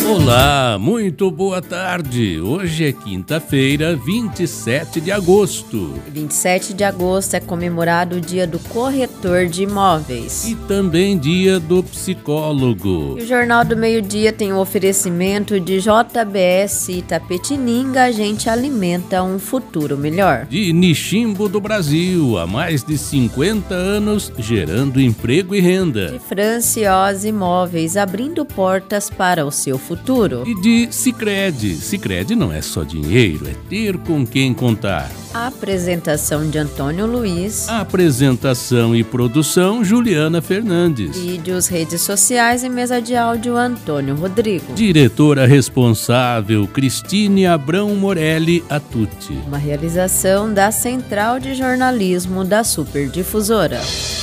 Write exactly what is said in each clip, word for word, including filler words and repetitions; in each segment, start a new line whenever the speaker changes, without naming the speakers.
Olá, muito boa tarde. Hoje é quinta-feira, vinte e sete de agosto.
vinte e sete de agosto é comemorado o Dia do Corretor de Imóveis.
E também Dia do Psicólogo.
E o Jornal do Meio-Dia tem o oferecimento de J B S Itapetininga, a gente alimenta um futuro melhor.
De Nishimbo do Brasil, há mais de cinquenta anos, gerando emprego e renda.
De Franciose Imóveis, abrindo portas para o seu futuro.
E de Sicredi. Sicredi não é só dinheiro, é ter com quem contar.
A apresentação de Antônio Luiz.
A apresentação e produção, Juliana Fernandes.
Vídeos, redes sociais e mesa de áudio, Antônio Rodrigo.
Diretora responsável, Cristine Abrão Morelli Atucci.
Uma realização da Central de Jornalismo da Superdifusora.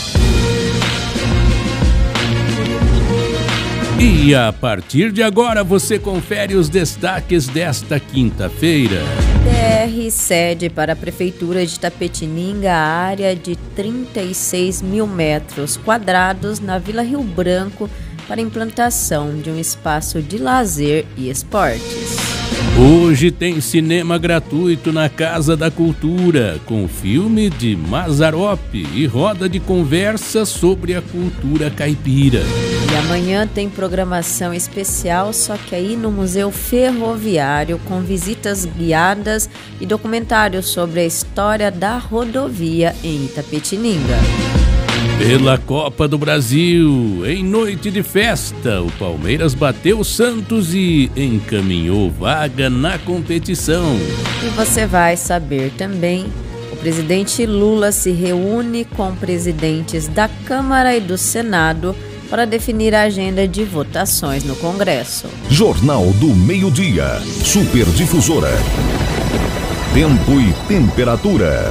E a partir de agora você confere os destaques desta quinta-feira.
D R cede para a Prefeitura de Itapetininga a área de trinta e seis mil metros quadrados na Vila Rio Branco para implantação de um espaço de lazer e esportes.
Hoje tem cinema gratuito na Casa da Cultura, com filme de Mazzaropi e roda de conversa sobre a cultura caipira.
E amanhã tem programação especial, só que aí no Museu Ferroviário, com visitas guiadas e documentários sobre a história da rodovia em Itapetininga.
Pela Copa do Brasil, em noite de festa, o Palmeiras bateu o Santos e encaminhou vaga na competição.
E você vai saber também, o presidente Lula se reúne com presidentes da Câmara e do Senado para definir a agenda de votações no Congresso.
Jornal do Meio-Dia, Superdifusora. Tempo e temperatura.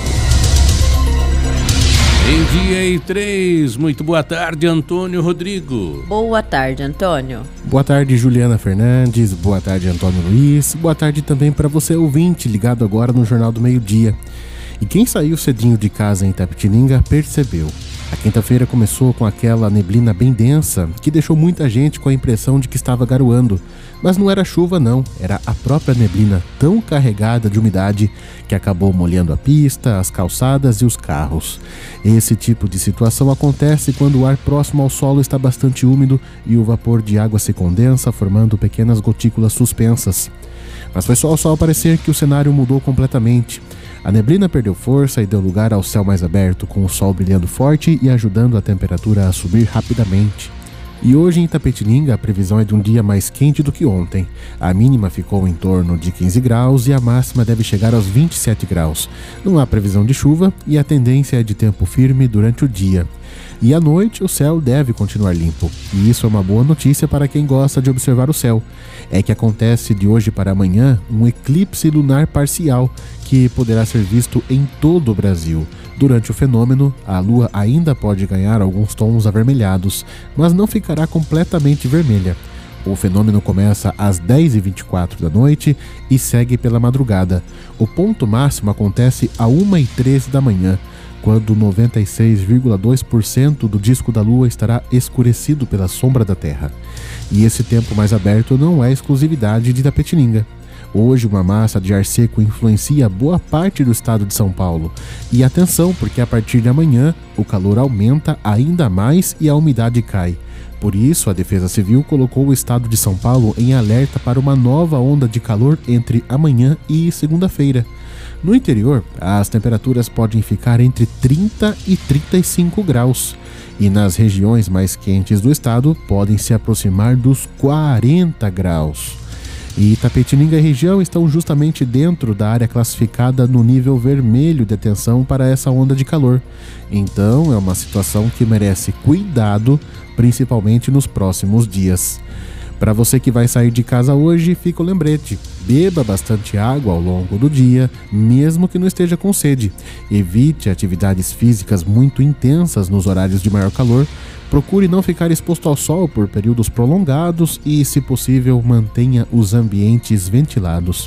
Em dia e três, muito boa tarde, Antônio Rodrigo.
Boa tarde, Antônio.
Boa tarde, Juliana Fernandes. Boa tarde, Antônio Luiz. Boa tarde também para você, ouvinte, ligado agora no Jornal do Meio-Dia. E quem saiu cedinho de casa em Itapetininga percebeu. A quinta-feira começou com aquela neblina bem densa que deixou muita gente com a impressão de que estava garoando. Mas não era chuva não, era a própria neblina tão carregada de umidade que acabou molhando a pista, as calçadas e os carros. Esse tipo de situação acontece quando o ar próximo ao solo está bastante úmido e o vapor de água se condensa, formando pequenas gotículas suspensas. Mas foi só ao sol aparecer que o cenário mudou completamente. A neblina perdeu força e deu lugar ao céu mais aberto, com o sol brilhando forte e ajudando a temperatura a subir rapidamente. E hoje em Itapetininga a previsão é de um dia mais quente do que ontem. A mínima ficou em torno de quinze graus e a máxima deve chegar aos vinte e sete graus. Não há previsão de chuva e a tendência é de tempo firme durante o dia. E à noite o céu deve continuar limpo. E isso é uma boa notícia para quem gosta de observar o céu. É que acontece de hoje para amanhã um eclipse lunar parcial que poderá ser visto em todo o Brasil. Durante o fenômeno, a lua ainda pode ganhar alguns tons avermelhados, mas não ficará completamente vermelha. O fenômeno começa às dez e vinte e quatro da noite e segue pela madrugada. O ponto máximo acontece às uma e treze da manhã, quando noventa e seis vírgula dois por cento do disco da Lua estará escurecido pela sombra da Terra. E esse tempo mais aberto não é exclusividade de Itapetininga. Hoje uma massa de ar seco influencia boa parte do estado de São Paulo. E atenção, porque a partir de amanhã o calor aumenta ainda mais e a umidade cai. Por isso, a Defesa Civil colocou o estado de São Paulo em alerta para uma nova onda de calor entre amanhã e segunda-feira. No interior, as temperaturas podem ficar entre trinta e trinta e cinco graus. E nas regiões mais quentes do estado, podem se aproximar dos quarenta graus. E Itapetininga e região estão justamente dentro da área classificada no nível vermelho de atenção para essa onda de calor. Então é uma situação que merece cuidado, principalmente nos próximos dias. Para você que vai sair de casa hoje, fica o lembrete: beba bastante água ao longo do dia, mesmo que não esteja com sede. Evite atividades físicas muito intensas nos horários de maior calor. Procure não ficar exposto ao sol por períodos prolongados e, se possível, mantenha os ambientes ventilados.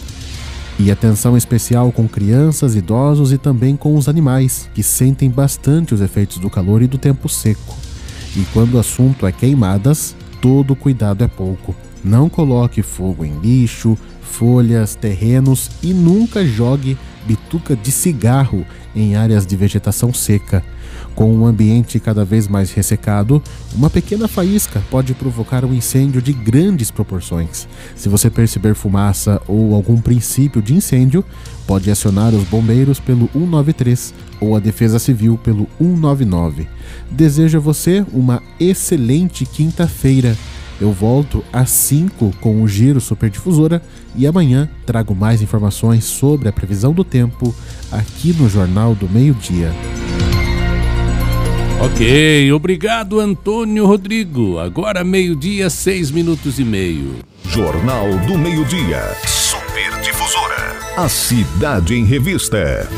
E atenção especial com crianças, idosos e também com os animais, que sentem bastante os efeitos do calor e do tempo seco. E quando o assunto é queimadas, todo cuidado é pouco. Não coloque fogo em lixo, folhas, terrenos e nunca jogue bituca de cigarro em áreas de vegetação seca. Com um ambiente cada vez mais ressecado, uma pequena faísca pode provocar um incêndio de grandes proporções. Se você perceber fumaça ou algum princípio de incêndio, pode acionar os bombeiros pelo um nove três ou a Defesa Civil pelo um nove nove. Desejo a você uma excelente quinta-feira. Eu volto às cinco com o Giro Superdifusora e amanhã trago mais informações sobre a previsão do tempo aqui no Jornal do Meio-Dia.
Ok, obrigado Antônio Rodrigo. Agora meio-dia, seis minutos e meio.
Jornal do Meio-Dia. Superdifusora. A Cidade em Revista.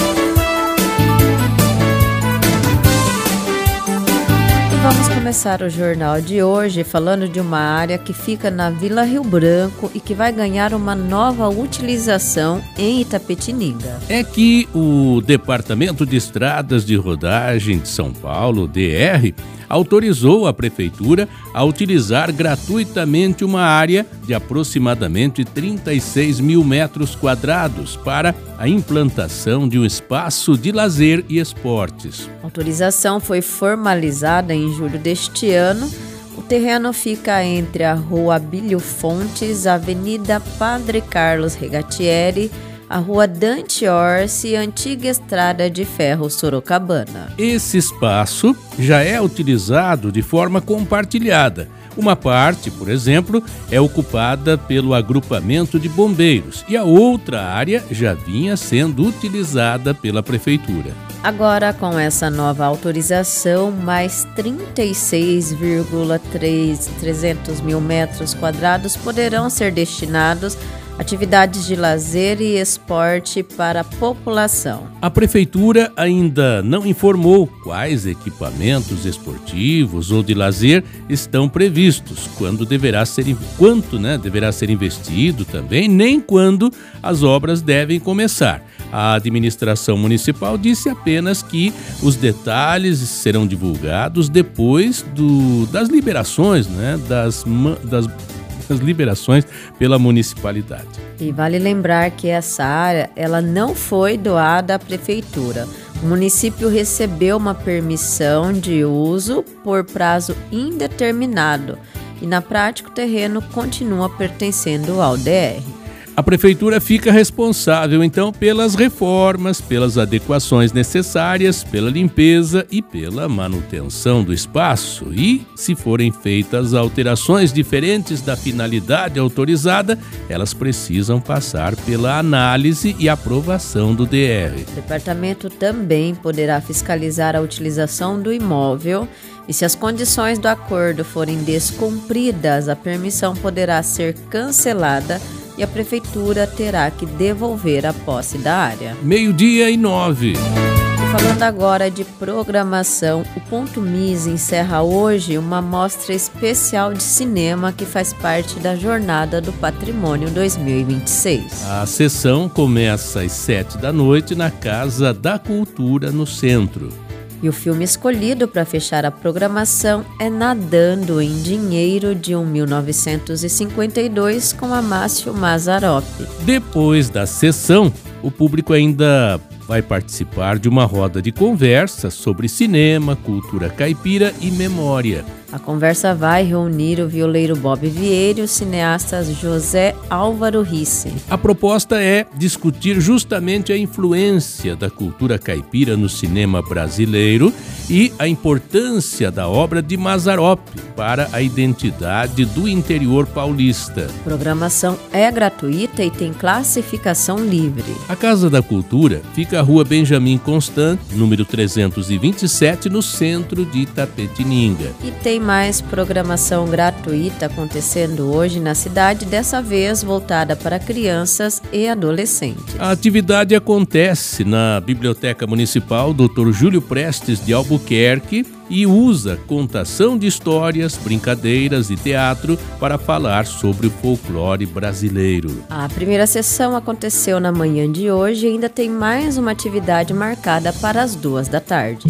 Vamos começar o jornal de hoje falando de uma área que fica na Vila Rio Branco e que vai ganhar uma nova utilização em Itapetininga.
É que o Departamento de Estradas de Rodagem de São Paulo, D R, autorizou a Prefeitura a utilizar gratuitamente uma área de aproximadamente trinta e seis mil metros quadrados para a implantação de um espaço de lazer e esportes.
A autorização foi formalizada em julho deste ano. O terreno fica entre a Rua Abílio Fontes, a Avenida Padre Carlos Regatieri, a Rua Dante Orsi e a antiga Estrada de Ferro Sorocabana.
Esse espaço já é utilizado de forma compartilhada. Uma parte, por exemplo, é ocupada pelo agrupamento de bombeiros e a outra área já vinha sendo utilizada pela Prefeitura.
Agora, com essa nova autorização, mais trinta e seis vírgula trezentos mil metros quadrados poderão ser destinados a atividades de lazer e esporte para a população.
A Prefeitura ainda não informou quais equipamentos esportivos ou de lazer estão previstos, quando deverá ser, quanto né, deverá ser investido também, nem quando as obras devem começar. A administração municipal disse apenas que os detalhes serão divulgados depois do, das liberações, né, das, das, das liberações pela municipalidade.
E vale lembrar que essa área ela não foi doada à prefeitura. O município recebeu uma permissão de uso por prazo indeterminado e, na prática, o terreno continua pertencendo ao D R.
A Prefeitura fica responsável, então, pelas reformas, pelas adequações necessárias, pela limpeza e pela manutenção do espaço. E, se forem feitas alterações diferentes da finalidade autorizada, elas precisam passar pela análise e aprovação do D R.
O departamento também poderá fiscalizar a utilização do imóvel e, se as condições do acordo forem descumpridas, a permissão poderá ser cancelada e a Prefeitura terá que devolver a posse da área.
Meio-dia e nove.
E falando agora de programação, o Ponto Miss encerra hoje uma mostra especial de cinema que faz parte da Jornada do Patrimônio dois mil e vinte e seis.
A sessão começa às sete da noite na Casa da Cultura, no centro.
E o filme escolhido para fechar a programação é Nadando em Dinheiro, de mil novecentos e cinquenta e dois, com Amácio Mazzaropi.
Depois da sessão, o público ainda vai participar de uma roda de conversa sobre cinema, cultura caipira e memória.
A conversa vai reunir o violeiro Bob Vieira e o cineasta José Álvaro Risse.
A proposta é discutir justamente a influência da cultura caipira no cinema brasileiro e a importância da obra de Mazzaropi para a identidade do interior paulista.
A programação é gratuita e tem classificação livre.
A Casa da Cultura fica à Rua Benjamin Constant, número trezentos e vinte e sete, no centro de Itapetininga.
E tem mais programação gratuita acontecendo hoje na cidade, dessa vez voltada para crianças e adolescentes.
A atividade acontece na Biblioteca Municipal doutor Júlio Prestes de Albuquerque e usa contação de histórias, brincadeiras e teatro para falar sobre o folclore brasileiro.
A primeira sessão aconteceu na manhã de hoje e ainda tem mais uma atividade marcada para as duas da tarde.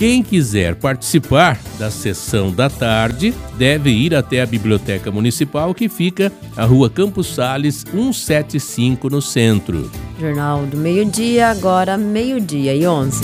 Quem quiser participar da sessão da tarde deve ir até a Biblioteca Municipal, que fica na Rua Campos Sales, cento e setenta e cinco, no centro.
Jornal do Meio-Dia, agora meio-dia e onze.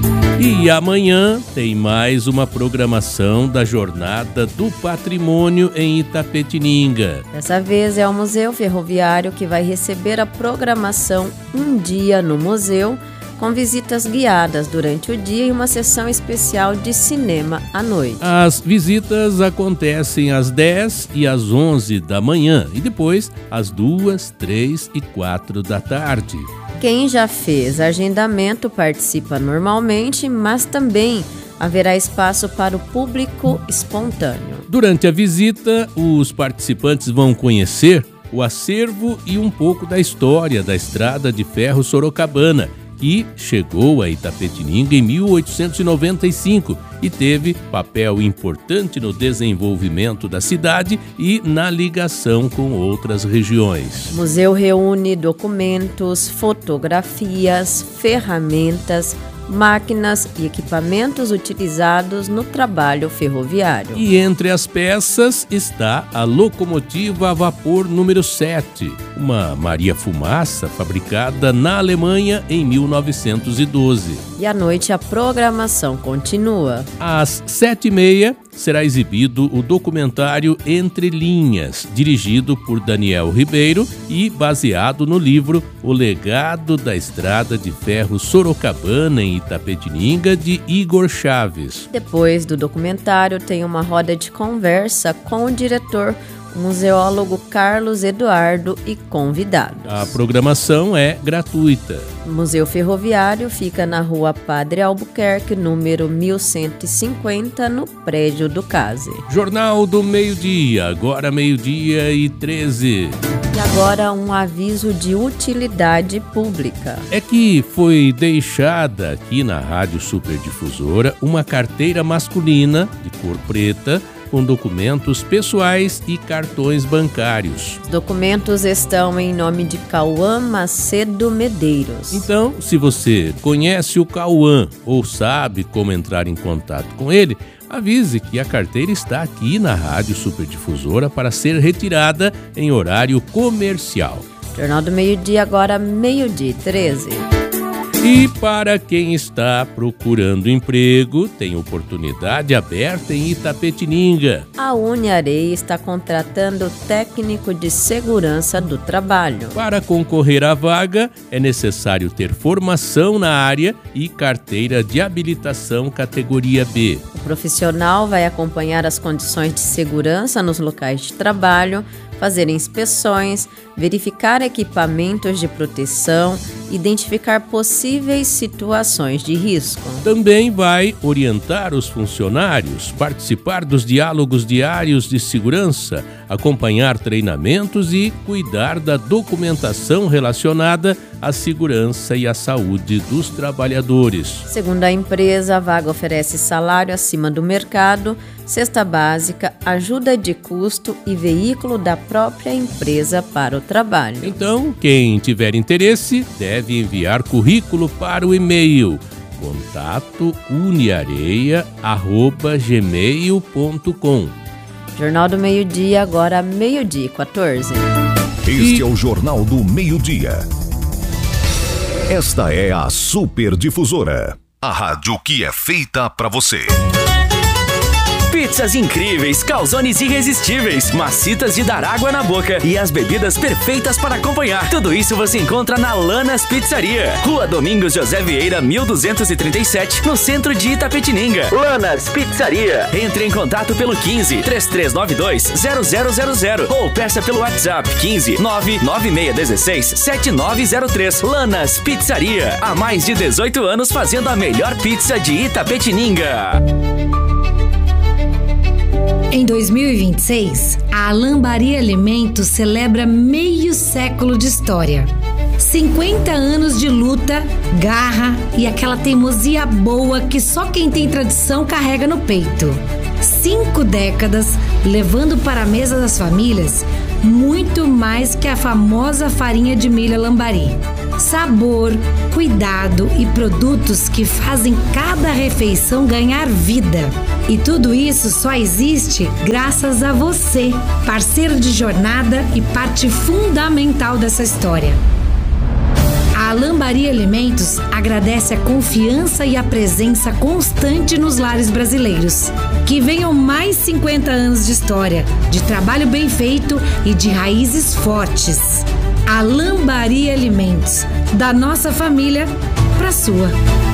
E amanhã tem mais uma programação da Jornada do Patrimônio em Itapetininga.
Dessa vez é o Museu Ferroviário que vai receber a programação Um Dia no Museu, com visitas guiadas durante o dia e uma sessão especial de cinema à noite.
As visitas acontecem às dez e às onze da manhã e depois às duas, três e quatro da tarde.
Quem já fez agendamento participa normalmente, mas também haverá espaço para o público espontâneo.
Durante a visita, os participantes vão conhecer o acervo e um pouco da história da Estrada de Ferro Sorocabana, que chegou a Itapetininga em mil oitocentos e noventa e cinco e teve papel importante no desenvolvimento da cidade e na ligação com outras regiões.
O museu reúne documentos, fotografias, ferramentas, máquinas e equipamentos utilizados no trabalho ferroviário.
E entre as peças está a locomotiva a vapor número sete, uma Maria Fumaça fabricada na Alemanha em mil novecentos e doze.
E à noite a programação continua.
Às sete e meia será exibido o documentário Entre Linhas, dirigido por Daniel Ribeiro e baseado no livro O Legado da Estrada de Ferro Sorocabana em Itapetininga, de Igor Chaves.
Depois do documentário tem uma roda de conversa com o diretor, o museólogo Carlos Eduardo, e convidados.
A programação é gratuita.
O Museu Ferroviário fica na Rua Padre Albuquerque, número mil cento e cinquenta, no prédio do Case.
Jornal do Meio-Dia, agora meio-dia e treze.
E agora um aviso de utilidade pública.
É que foi deixada aqui na Rádio Superdifusora uma carteira masculina de cor preta com documentos pessoais e cartões bancários.
Os documentos estão em nome de Cauã Macedo Medeiros.
Então, se você conhece o Cauã ou sabe como entrar em contato com ele, avise que a carteira está aqui na Rádio Superdifusora para ser retirada em horário comercial.
Jornal do Meio-Dia, agora meio-dia e treze.
E para quem está procurando emprego, tem oportunidade aberta em Itapetininga.
A Uniareia está contratando técnico de segurança do trabalho.
Para concorrer à vaga, é necessário ter formação na área e carteira de habilitação categoria B.
O profissional vai acompanhar as condições de segurança nos locais de trabalho, fazer inspeções, verificar equipamentos de proteção, identificar possíveis situações de risco.
Também vai orientar os funcionários, participar dos diálogos diários de segurança, acompanhar treinamentos e cuidar da documentação relacionada à segurança e à saúde dos trabalhadores.
Segundo a empresa, a vaga oferece salário acima do mercado, cesta básica, ajuda de custo e veículo da própria empresa para o trabalho.
Então, quem tiver interesse deve enviar currículo para o e-mail contato uniareia arroba gmail ponto com.
Jornal do Meio-Dia, agora meio-dia e quatorze.
Este e... é o Jornal do Meio-Dia. Esta é a Superdifusora, a rádio que é feita para você.
Pizzas incríveis, calzones irresistíveis, macitas de dar água na boca e as bebidas perfeitas para acompanhar. Tudo isso você encontra na Lanas Pizzaria. Rua Domingos José Vieira, mil duzentos e trinta e sete, no centro de Itapetininga. Lanas Pizzaria. Entre em contato pelo quinze, três três nove dois, zero zero zero zero ou peça pelo WhatsApp quinze, nove nove seis um seis, sete nove zero três. Lanas Pizzaria. Há mais de dezoito anos fazendo a melhor pizza de Itapetininga.
Em dois mil e vinte e seis, a Lambari Alimentos celebra meio século de história. cinquenta anos de luta, garra e aquela teimosia boa que só quem tem tradição carrega no peito. Cinco décadas levando para a mesa das famílias muito mais que a famosa farinha de milho Lambari. sabor, cuidado e produtos que fazem cada refeição ganhar vida. E tudo isso só existe graças a você, parceiro de jornada e parte fundamental dessa história. A Alambari Alimentos agradece a confiança e a presença constante nos lares brasileiros. Que venham mais cinquenta anos de história, de trabalho bem feito e de raízes fortes. Alambari Alimentos, da nossa família para a sua.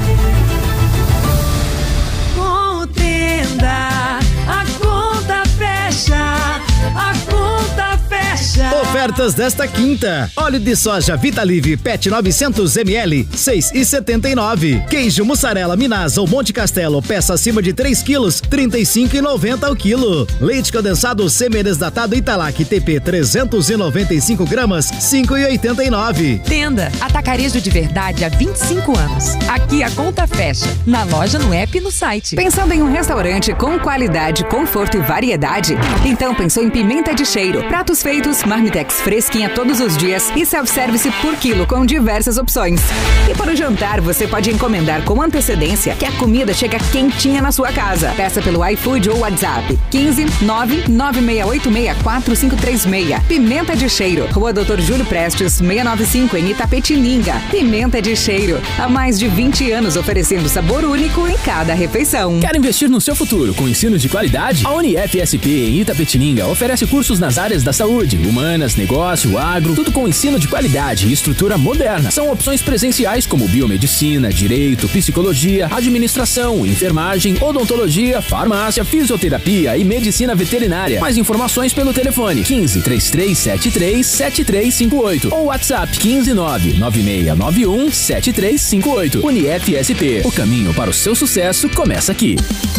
Contenda, a conta fecha, a conta fecha.
Ofertas desta quinta: óleo de soja Vitalive Pet novecentos mililitros, seis reais e setenta e nove centavos. Queijo mussarela Minas ou Monte Castelo, peça acima de três quilos, trinta e cinco reais e noventa centavos ao quilo. Leite condensado semi-desnatado Italac T P trezentos e noventa e cinco gramas, cinco reais e oitenta e nove centavos.
Tenda Atacarejo de Verdade há vinte e cinco anos. Aqui a conta fecha, na loja, no app e no site.
Pensando em um restaurante com qualidade, conforto e variedade? Então pensou em Pimenta de Cheiro. Pratos feitos, marmitex fresquinha todos os dias e self-service por quilo com diversas opções. E para o jantar você pode encomendar com antecedência que a comida chega quentinha na sua casa. Peça pelo iFood ou WhatsApp quinze nove nove seis oito seis quatro cinco três seis. Pimenta de Cheiro, Rua doutor Júlio Prestes, seiscentos e noventa e cinco em Itapetininga. Pimenta de Cheiro, há mais de vinte anos oferecendo sabor único em cada refeição.
Quer investir no seu futuro com ensino de qualidade? A Unif S P em Itapetininga oferece cursos nas áreas da saúde, humanas, negócio, agro, tudo com ensino de qualidade e estrutura moderna. São opções presenciais como biomedicina, direito, psicologia, administração, enfermagem, odontologia, farmácia, fisioterapia e medicina veterinária. Mais informações pelo telefone quinze, três três sete três, sete três cinco oito ou WhatsApp quinze nove nove seis nove um sete três cinco oito. Unif S P, o caminho para o seu sucesso começa aqui.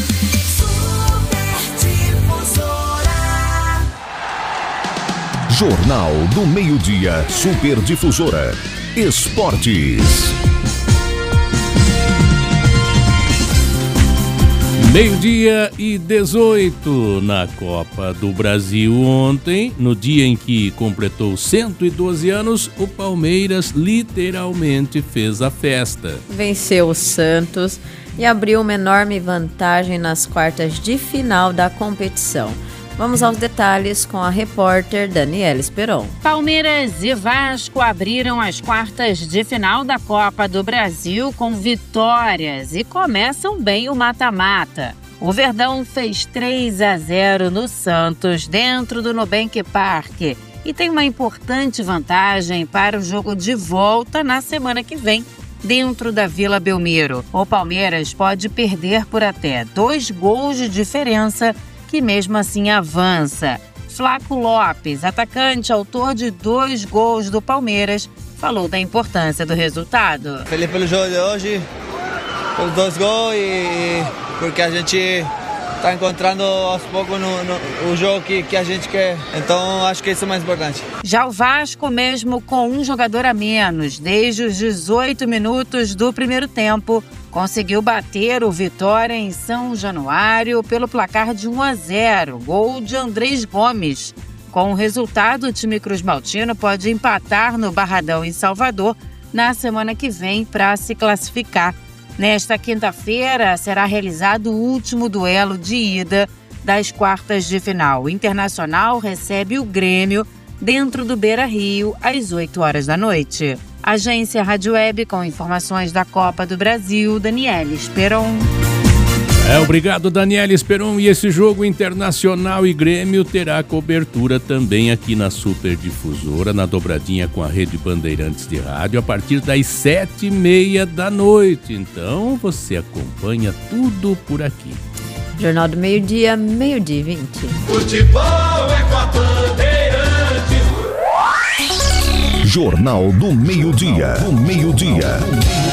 Jornal do Meio-Dia, Super Difusora. Esportes.
Meio-dia e dezoito na Copa do Brasil ontem, no dia em que completou cento e doze anos, o Palmeiras literalmente fez a festa.
Venceu o Santos e abriu uma enorme vantagem nas quartas de final da competição. Vamos aos detalhes com a repórter Daniela Esperon.
Palmeiras e Vasco abriram as quartas de final da Copa do Brasil com vitórias e começam bem o mata-mata. O Verdão fez três a zero no Santos, dentro do Nubank Park, e tem uma importante vantagem para o jogo de volta na semana que vem, dentro da Vila Belmiro. O Palmeiras pode perder por até dois gols de diferença, que mesmo assim avança. Flaco Lopes, atacante, autor de dois gols do Palmeiras, falou da importância do resultado.
Feliz pelo jogo de hoje, pelos dois gols e porque a gente está encontrando aos poucos no, no, o jogo que, que a gente quer. Então acho que isso é o mais importante.
Já o Vasco, mesmo com um jogador a menos, desde os dezoito minutos do primeiro tempo, conseguiu bater o Vitória em São Januário pelo placar de um a zero, gol de Andrés Gomes. Com o resultado, o time cruzmaltino pode empatar no Barradão em Salvador na semana que vem para se classificar. Nesta quinta-feira será realizado o último duelo de ida das quartas de final. O Internacional recebe o Grêmio dentro do Beira-Rio às oito horas da noite. Agência Rádio Web com informações da Copa do Brasil, Daniela Esperon.
É, obrigado, Daniela Esperon. E esse jogo Internacional e Grêmio terá cobertura também aqui na Super Difusora, na dobradinha com a Rede Bandeirantes de Rádio, a partir das sete e meia da noite. Então você acompanha tudo por aqui.
Jornal do Meio-Dia, meio-dia e vinte.
Futebol é com a Bandeirantes. Jornal do Meio-Dia. Do Meio-Dia.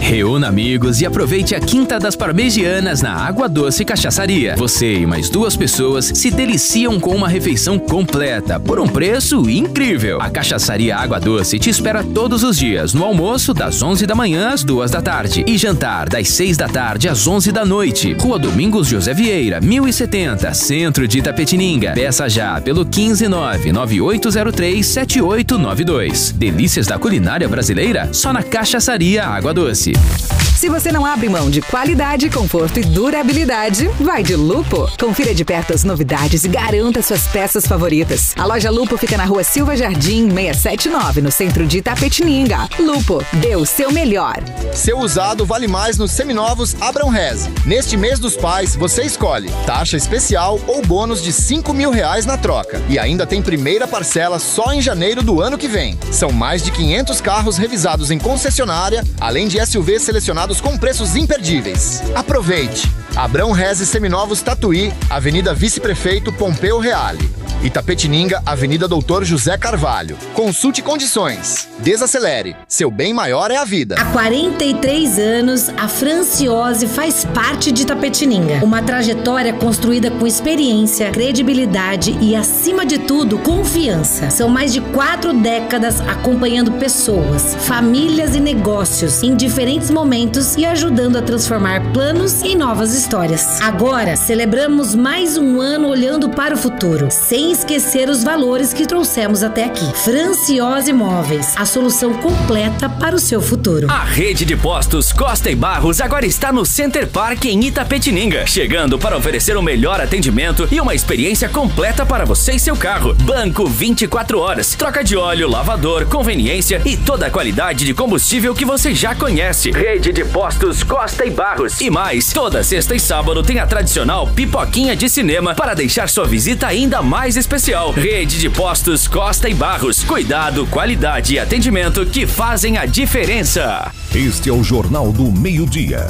Reúna amigos e aproveite a Quinta das Parmegianas na Água Doce Cachaçaria. Você e mais duas pessoas se deliciam com uma refeição completa por um preço incrível. A Cachaçaria Água Doce te espera todos os dias no almoço das onze da manhã às duas da tarde e jantar das seis da tarde às onze da noite. Rua Domingos José Vieira, mil e setenta, Centro de Itapetininga. Peça já pelo quinze nove nove oito zero três sete oito nove dois. Delícias da culinária brasileira só na Cachaçaria Água Doce.
Se você não abre mão de qualidade, conforto e durabilidade, vai de Lupo. Confira de perto as novidades e garanta suas peças favoritas. A loja Lupo fica na rua Silva Jardim, seiscentos e setenta e nove, no centro de Itapetininga. Lupo, dê o seu melhor.
Seu usado vale mais nos seminovos Abrão Reze. Neste mês dos pais, você escolhe taxa especial ou bônus de cinco mil reais na troca. E ainda tem primeira parcela só em janeiro do ano que vem. São mais de quinhentos carros revisados em concessionária, além de S U Vs selecionados com preços imperdíveis. Aproveite! Abrão Reze Seminovos Tatuí, Avenida Vice-Prefeito Pompeu Reale. Itapetininga, Avenida Doutor José Carvalho. Consulte condições. Desacelere. Seu bem maior é a vida.
Há quarenta e três anos, a Franciose faz parte de Itapetininga. Uma trajetória construída com experiência, credibilidade e, acima de tudo, confiança. São mais de quatro décadas acompanhando pessoas, famílias e negócios em diferentes momentos e ajudando a transformar planos em novas histórias. Agora, celebramos mais um ano olhando para o futuro, sem esquecer os valores que trouxemos até aqui. Franciose Imóveis, a solução completa para o seu futuro.
A rede de postos Costa e Barros agora está no Center Park em Itapetininga, chegando para oferecer o melhor atendimento e uma experiência completa para você e seu carro. Banco vinte e quatro horas, troca de óleo, lavador, conveniência e toda a qualidade de combustível que você já conhece. Rede de postos Costa e Barros. E mais, toda sexta e sábado tem a tradicional pipoquinha de cinema para deixar sua visita ainda mais especial. Rede de postos Costa e Barros. Cuidado, qualidade e atendimento que fazem a diferença.
Este é o Jornal do Meio-Dia.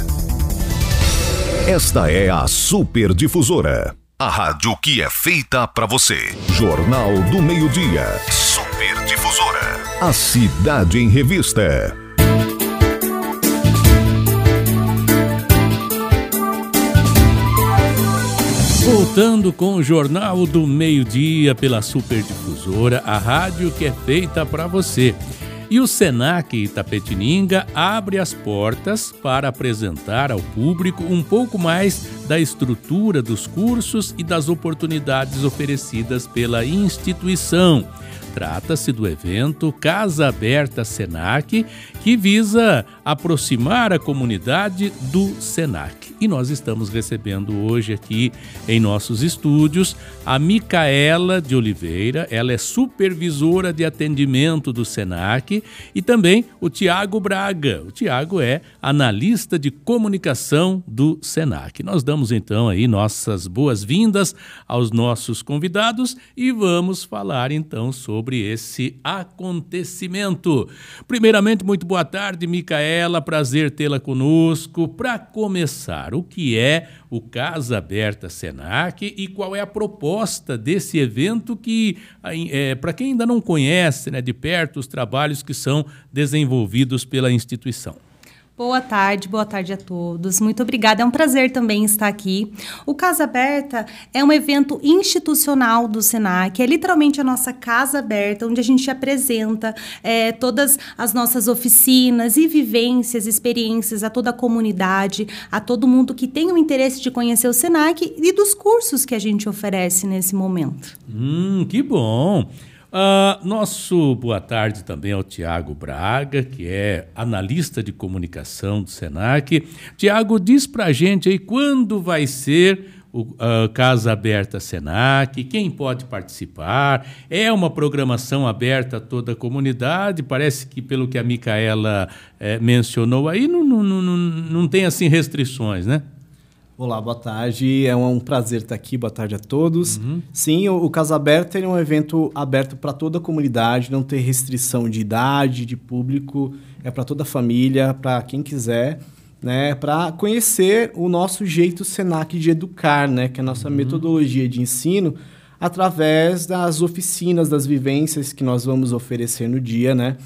Esta é a Super Difusora. A rádio que é feita pra você. Jornal do Meio-Dia. Super Difusora. A cidade em revista.
Voltando com o Jornal do Meio-Dia pela Super Difusora, a rádio que é feita para você. E o Senac Itapetininga abre as portas para apresentar ao público um pouco mais da estrutura dos cursos e das oportunidades oferecidas pela instituição. Trata-se do evento Casa Aberta Senac, que visa aproximar a comunidade do Senac. E nós estamos recebendo hoje aqui em nossos estúdios a Micaela de Oliveira, ela é supervisora de atendimento do Senac, e também o Tiago Braga. O Tiago é analista de comunicação do Senac. Nós damos então aí nossas boas-vindas aos nossos convidados e vamos falar então sobre esse acontecimento. Primeiramente, muito boa tarde, Micaela, prazer tê-la conosco. Para começar, o que é o Casa Aberta Senac e qual é a proposta desse evento que, é, para quem ainda não conhece, né, de perto os trabalhos que são desenvolvidos pela instituição?
Boa tarde, boa tarde a todos. Muito obrigada, é um prazer também estar aqui. O Casa Aberta é um evento institucional do Senac, é literalmente a nossa Casa Aberta, onde a gente apresenta é, todas as nossas oficinas e vivências, experiências a toda a comunidade, a todo mundo que tem o interesse de conhecer o Senac e dos cursos que a gente oferece nesse momento.
Hum, que bom! Uh, nosso boa tarde também ao Tiago Braga, que é analista de comunicação do Senac. Tiago, diz pra gente aí quando vai ser o uh, Casa Aberta Senac, quem pode participar, é uma programação aberta a toda a comunidade, parece que pelo que a Micaela eh, mencionou aí, não, não, não, não tem assim restrições, né?
Olá, boa tarde. É um prazer estar aqui. Boa tarde a todos. Uhum. Sim, o, o Casa Aberta é um evento aberto para toda a comunidade, não tem restrição de idade, de público, é para toda a família, para quem quiser, né, para conhecer o nosso jeito Senac de educar, né, que é a nossa uhum. metodologia de ensino através das oficinas, das vivências que nós vamos oferecer no dia, né,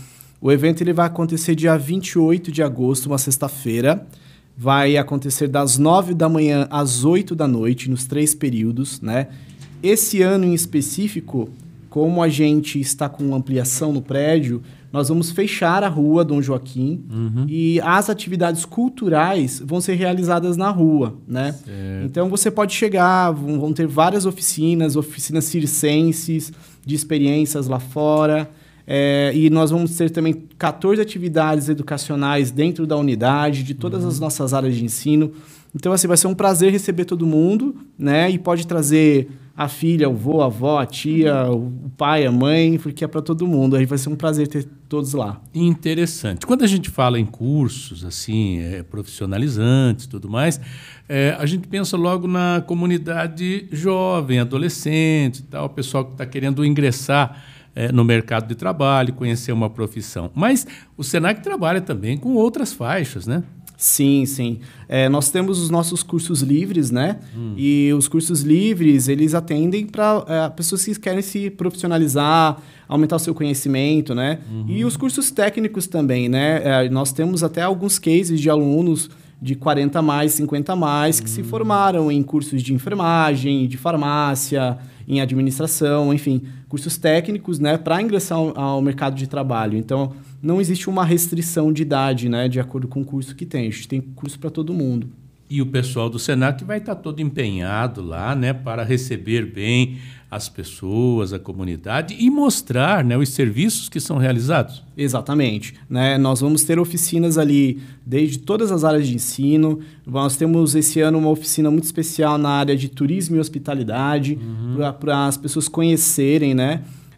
O evento ele vai acontecer dia vinte e oito de agosto, uma sexta-feira. Vai acontecer das nove da manhã às oito da noite, nos três períodos, né? Esse ano em específico, como a gente está com ampliação no prédio, nós vamos fechar a rua Dom Joaquim uhum. e as atividades culturais vão ser realizadas na rua, né? Certo. Então você pode chegar, vão, vão ter várias oficinas, oficinas circenses, de experiências lá fora, é, e nós vamos ter também quatorze atividades educacionais dentro da unidade, de todas uhum. as nossas áreas de ensino. Então, assim, vai ser um prazer receber todo mundo, né? E pode trazer a filha, o vô, a avó, a tia, o pai, a mãe, porque é para todo mundo. Aí vai ser um prazer ter todos lá.
Interessante. Quando a gente fala em cursos, assim, é, profissionalizantes e tudo mais, é, a gente pensa logo na comunidade jovem, adolescente e tal, o pessoal que está querendo ingressar é, no mercado de trabalho, conhecer uma profissão. Mas o Senac trabalha também com outras faixas, né?
Sim, sim. É, nós temos os nossos cursos livres, né? Hum. E os cursos livres, eles atendem para é, pessoas que querem se profissionalizar, aumentar o seu conhecimento, né? Uhum. E os cursos técnicos também, né? É, nós temos até alguns cases de alunos de quarenta mais, cinquenta mais, que uhum. se formaram em cursos de enfermagem, de farmácia, em administração, enfim, cursos técnicos, né? Para ingressar ao, ao mercado de trabalho. Então, não existe uma restrição de idade, né, de acordo com o curso que tem. A gente tem curso para todo mundo.
E o pessoal do Senac vai estar todo empenhado lá, né, para receber bem as pessoas, a comunidade e mostrar, né, os serviços que são realizados.
Exatamente. Né? Nós vamos ter oficinas ali desde todas as áreas de ensino. Nós temos esse ano uma oficina muito especial na área de turismo e hospitalidade, uhum. para as pessoas conhecerem, né?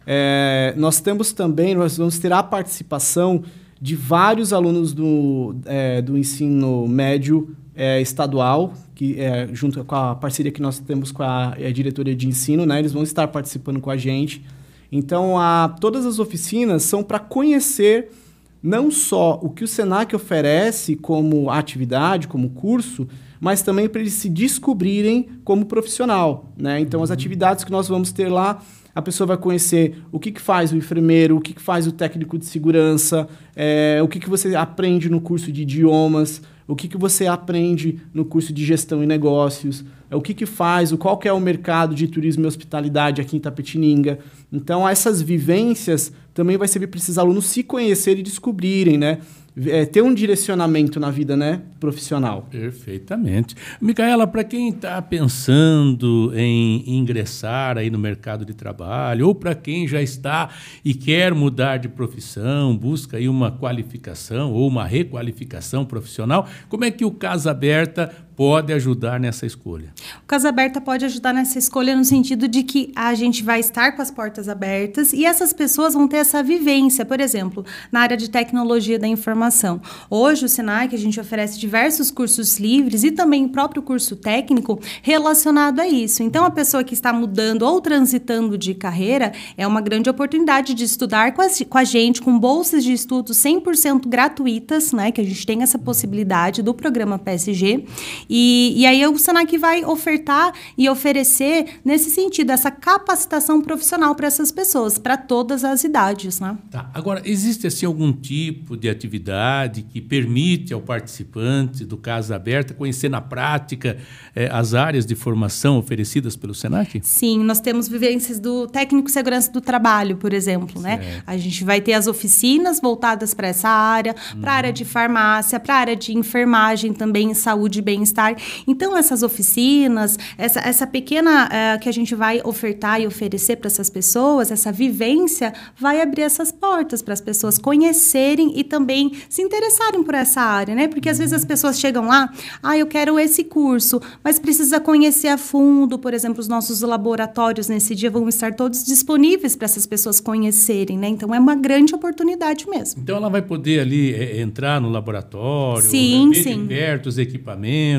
É, nós temos também, nós vamos ter a participação de vários alunos do, é, do ensino médio é, estadual, que é, junto com a parceria que nós temos com a, a diretoria de ensino, né? Eles vão estar participando com a gente. Então, a, todas as oficinas são para conhecer não só o que o Senac oferece como atividade, como curso, mas também para eles se descobrirem como profissional, né? Então, as atividades que nós vamos ter lá, a pessoa vai conhecer o que, que faz o enfermeiro, o que, que faz o técnico de segurança, é, o que, que você aprende no curso de idiomas, o que, que você aprende no curso de gestão e negócios, o que, que faz, o qual que é o mercado de turismo e hospitalidade aqui em Itapetininga. Então, essas vivências também vai servir para esses alunos se conhecerem e descobrirem, né? É, ter um direcionamento na vida, né, profissional.
Perfeitamente. Micaela, para quem está pensando em ingressar aí no mercado de trabalho, ou para quem já está e quer mudar de profissão, busca aí uma qualificação ou uma requalificação profissional, como é que o Casa Aberta pode ajudar nessa escolha?
O Casa Aberta pode ajudar nessa escolha no sentido de que a gente vai estar com as portas abertas e essas pessoas vão ter essa vivência, por exemplo, na área de tecnologia da informação. Hoje, o Senac, a gente oferece diversos cursos livres e também o próprio curso técnico relacionado a isso. Então, a pessoa que está mudando ou transitando de carreira é uma grande oportunidade de estudar com a, com a gente, com bolsas de estudo cem por cento gratuitas, né, que a gente tem essa possibilidade do programa P S G. E, e aí, o Senac vai ofertar e oferecer, nesse sentido, essa capacitação profissional para essas pessoas, para todas as idades, né?
Tá. Agora, existe, assim, algum tipo de atividade que permite ao participante do Casa Aberta conhecer na prática eh, as áreas de formação oferecidas pelo Senac?
Sim, nós temos vivências do técnico de segurança do trabalho, por exemplo, certo. né? A gente vai ter as oficinas voltadas para essa área, hum. para a área de farmácia, para a área de enfermagem também, saúde e bem-estar. Então, essas oficinas, essa, essa pequena uh, que a gente vai ofertar e oferecer para essas pessoas, essa vivência vai abrir essas portas para as pessoas conhecerem e também se interessarem por essa área, né? Porque às vezes as pessoas chegam lá, ah, eu quero esse curso, mas precisa conhecer a fundo, por exemplo, os nossos laboratórios nesse dia vão estar todos disponíveis para essas pessoas conhecerem, né? Então é uma grande oportunidade mesmo.
Então ela vai poder ali é, entrar no laboratório,
sim,
ver
sim.
de perto os equipamentos,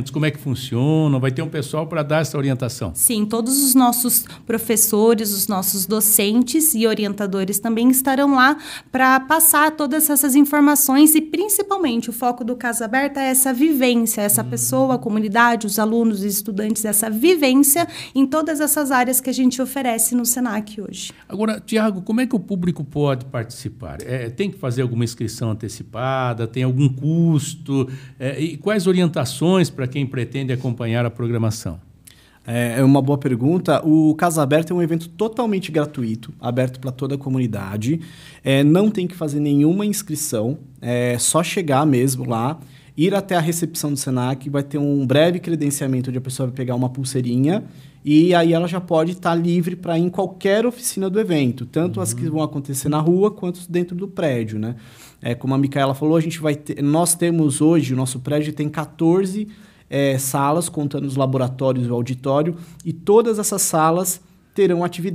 equipamentos, como é que funcionam? Vai ter um pessoal para dar essa orientação?
Sim, todos os nossos professores, os nossos docentes e orientadores também estarão lá para passar todas essas informações e, principalmente, o foco do Casa Aberta é essa vivência, essa hum. pessoa, a comunidade, os alunos e estudantes, essa vivência em todas essas áreas que a gente oferece no Senac hoje.
Agora, Tiago, como é que o público pode participar? É, tem que fazer alguma inscrição antecipada? Tem algum custo? É, e quais orientações para quem pretende acompanhar a programação?
É uma boa pergunta. O Casa Aberta é um evento totalmente gratuito, aberto para toda a comunidade. É, não tem que fazer nenhuma inscrição, é só chegar mesmo lá, ir até a recepção do Senac, vai ter um breve credenciamento onde a pessoa vai pegar uma pulseirinha e aí ela já pode estar livre para ir em qualquer oficina do evento, tanto uhum. as que vão acontecer na rua quanto dentro do prédio, né? É, como a Micaela falou, a gente vai ter, nós temos hoje, o nosso prédio tem quatorze é, salas, contando os laboratórios e o auditório, e todas essas salas terão atividades